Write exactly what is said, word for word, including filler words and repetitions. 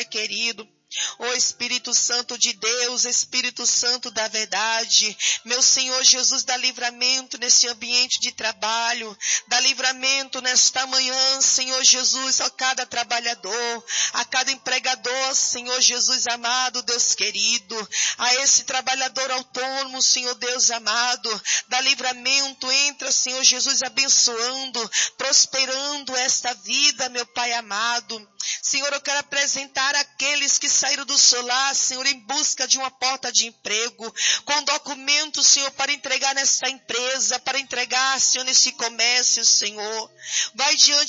querido. Ó Espírito Santo de Deus, Espírito Santo da verdade, meu Senhor Jesus, dá livramento nesse ambiente de trabalho, dá livramento nesta manhã, Senhor Jesus, a cada trabalhador, a cada empregador, Senhor Jesus amado, Deus querido, a esse trabalhador autônomo, Senhor Deus amado, dá livramento, entra, Senhor Jesus, abençoando, prosperando esta vida, meu Pai amado. Senhor, eu quero apresentar aqueles que saíram do solar, Senhor, em busca de uma porta de emprego, com documentos, Senhor, para entregar nesta empresa, para entregar, Senhor, nesse comércio, Senhor. Vai diante